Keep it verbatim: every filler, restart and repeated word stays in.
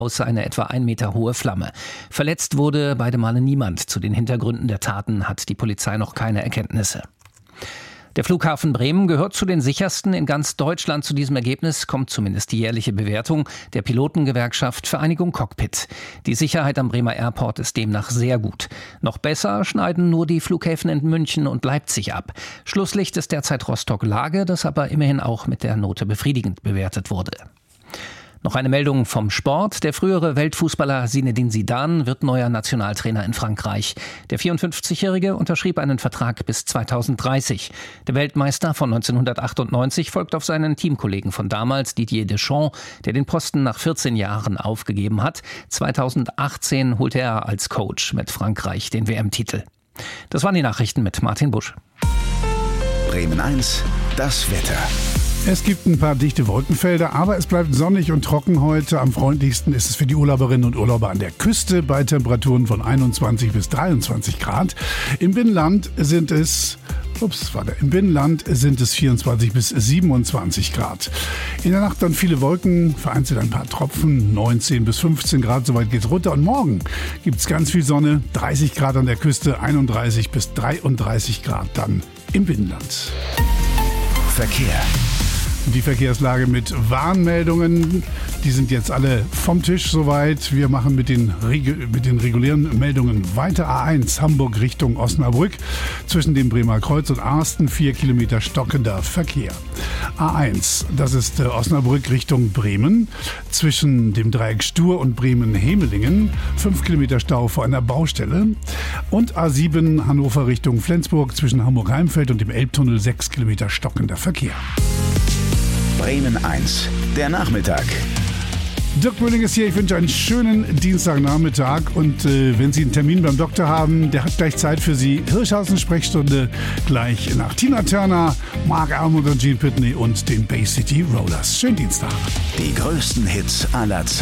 eine etwa ein Meter hohe Flamme. Verletzt wurde beide Male niemand. Zu den Hintergründen der Taten hat die Polizei noch keine Erkenntnisse. Der Flughafen Bremen gehört zu den sichersten in ganz Deutschland. Zu diesem Ergebnis kommt zumindest die jährliche Bewertung der Pilotengewerkschaft Vereinigung Cockpit. Die Sicherheit am Bremer Airport ist demnach sehr gut. Noch besser schneiden nur die Flughäfen in München und Leipzig ab. Schlusslicht ist derzeit Rostock-Lage, das aber immerhin auch mit der Note befriedigend bewertet wurde. Noch eine Meldung vom Sport. Der frühere Weltfußballer Zinedine Zidane wird neuer Nationaltrainer in Frankreich. Der vierundfünfzigjährige unterschrieb einen Vertrag bis zweitausenddreißig. Der Weltmeister von neunzehnhundertachtundneunzig folgt auf seinen Teamkollegen von damals, Didier Deschamps, der den Posten nach vierzehn Jahren aufgegeben hat. zweitausendachtzehn holte er als Coach mit Frankreich den W M-Titel. Das waren die Nachrichten mit Martin Busch. Bremen eins, das Wetter. Es gibt ein paar dichte Wolkenfelder, aber es bleibt sonnig und trocken heute. Am freundlichsten ist es für die Urlauberinnen und Urlauber an der Küste bei Temperaturen von einundzwanzig bis dreiundzwanzig Grad. Im Binnenland sind es, ups, warte, im Binnenland sind es vierundzwanzig bis siebenundzwanzig Grad. In der Nacht dann viele Wolken, vereinzelt ein paar Tropfen, neunzehn bis fünfzehn Grad, soweit geht's runter. Und morgen gibt's ganz viel Sonne, dreißig Grad an der Küste, einunddreißig bis dreiunddreißig Grad dann im Binnenland. Verkehr. Die Verkehrslage mit Warnmeldungen, die sind jetzt alle vom Tisch soweit. Wir machen mit den, Regu- mit den regulären Meldungen weiter. A eins Hamburg Richtung Osnabrück. Zwischen dem Bremer Kreuz und Arsten vier Kilometer stockender Verkehr. A eins, das ist äh, Osnabrück Richtung Bremen. Zwischen dem Dreieck Stur und Bremen-Hemelingen fünf Kilometer Stau vor einer Baustelle. Und A sieben Hannover Richtung Flensburg zwischen Hamburg-Heimfeld und dem Elbtunnel sechs Kilometer stockender Verkehr. Bremen eins, der Nachmittag. Dirk Böhling ist hier. Ich wünsche einen schönen Dienstagnachmittag. Und äh, wenn Sie einen Termin beim Doktor haben, der hat gleich Zeit für Sie. Hirschhausen-Sprechstunde gleich nach Tina Turner, Mark Almond und Gene Pitney und den Bay City Rollers. Schönen Dienstag. Die größten Hits aller Zeiten.